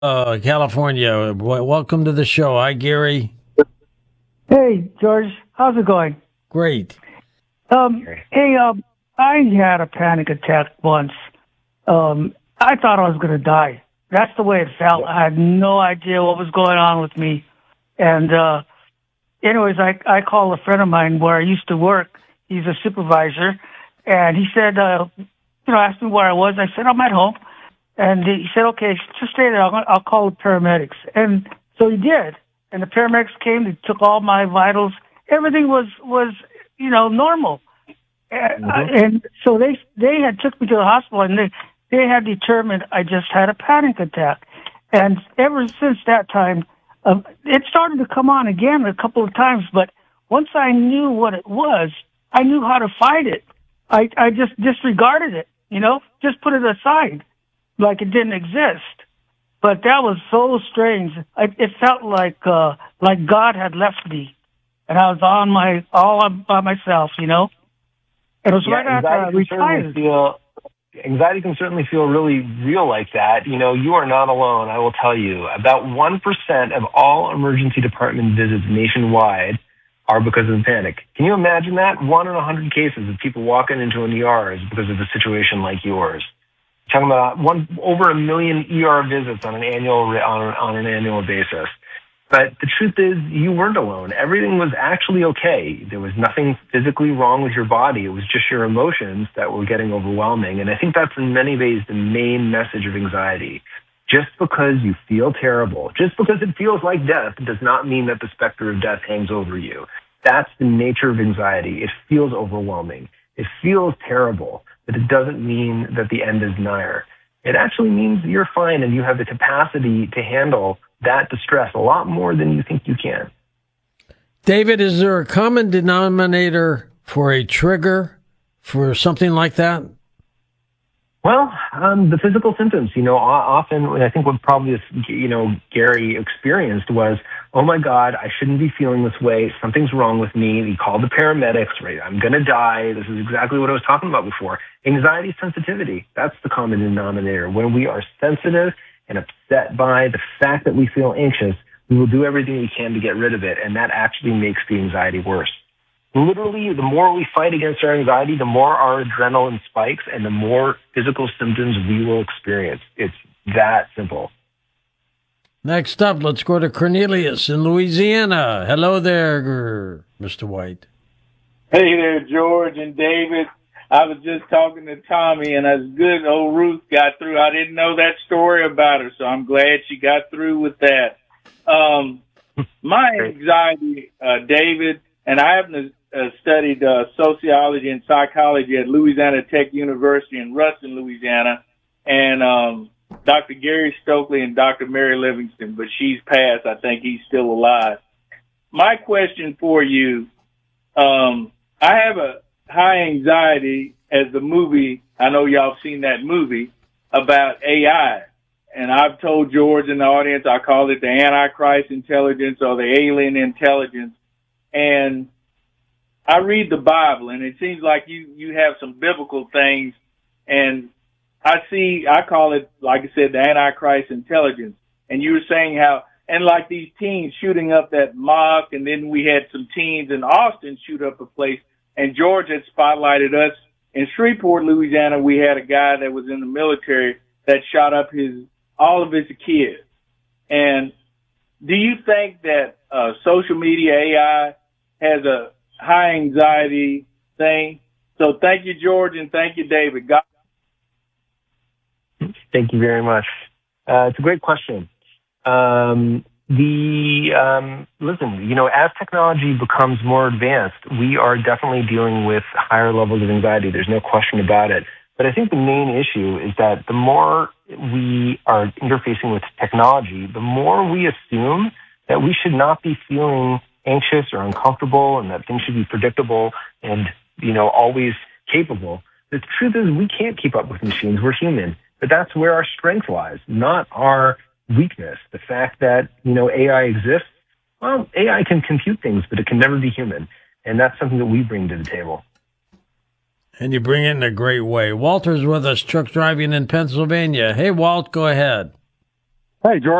California. Welcome to the show. Hi, Gary. Hey, George, how's it going? Great. Hey, I had a panic attack once. I thought I was going to die. That's the way it felt. I had no idea what was going on with me. And, anyways, I called a friend of mine where I used to work. He's a supervisor. And he said, asked me where I was. I said, I'm at home. And he said, okay, just stay there. I'll call the paramedics. And so he did. And the paramedics came. They took all my vitals. Everything was normal. And so they had took me to the hospital, and they had determined I just had a panic attack. And ever since that time, it started to come on again a couple of times. But once I knew what it was, I knew how to fight it. I just disregarded it, just put it aside like it didn't exist. But that was so strange. It felt like God had left me, and I was all by myself. It was right after I retired. Anxiety can certainly feel really real like that. You are not alone. I will tell you, about 1% of all emergency department visits nationwide are because of panic. Can you imagine that? 1 in 100 cases of people walking into an ER is because of a situation like yours. Talking about over 1 million ER visits on an annual basis. But the truth is, you weren't alone. Everything was actually okay. There was nothing physically wrong with your body. It was just your emotions that were getting overwhelming. And I think that's in many ways the main message of anxiety. Just because you feel terrible, just because it feels like death, does not mean that the specter of death hangs over you. That's the nature of anxiety. It feels overwhelming. It feels terrible, but it doesn't mean that the end is nigher. It actually means you're fine and you have the capacity to handle that distress a lot more than you think you can. David, is there a common denominator for a trigger for something like that? Well, the physical symptoms, often I think what probably, Gary experienced was, oh my God, I shouldn't be feeling this way. Something's wrong with me. He called the paramedics, right? I'm going to die. This is exactly what I was talking about before. Anxiety sensitivity. That's the common denominator. When we are sensitive and upset by the fact that we feel anxious, we will do everything we can to get rid of it. And that actually makes the anxiety worse. Literally, the more we fight against our anxiety, the more our adrenaline spikes and the more physical symptoms we will experience. It's that simple. Next up, let's go to Cornelius in Louisiana. Hello there, Mr. White. Hey there, George and David. I was just talking to Tommy, and as good old Ruth got through, I didn't know that story about her, so I'm glad she got through with that. My anxiety, David, and I haven't studied sociology and psychology at Louisiana Tech University in Ruston, Louisiana, and Dr. Gary Stokely and Dr. Mary Livingston, but she's passed. I think he's still alive. My question for you, I have a high anxiety as the movie, I know y'all have seen that movie, about AI. And I've told George in the audience, I call it the Antichrist intelligence or the alien intelligence. And I read the Bible, and it seems like you have some biblical things, and I call it, like I said, the Antichrist intelligence. And you were saying how, and like these teens shooting up that mosque, and then we had some teens in Austin shoot up a place, and George had spotlighted us. In Shreveport, Louisiana, we had a guy that was in the military that shot up all of his kids. And do you think that social media AI has a high anxiety thing? So thank you, George, and thank you, David. Thank you very much. It's a great question. Listen, as technology becomes more advanced, we are definitely dealing with higher levels of anxiety. There's no question about it. But I think the main issue is that the more we are interfacing with technology, the more we assume that we should not be feeling anxious or uncomfortable and that things should be predictable and, always capable. The truth is we can't keep up with machines. We're human. But that's where our strength lies, not our weakness. The fact that, AI exists, well, AI can compute things, but it can never be human. And that's something that we bring to the table. And you bring it in a great way. Walter's with us, truck driving in Pennsylvania. Hey, Walt, go ahead. Hey, George.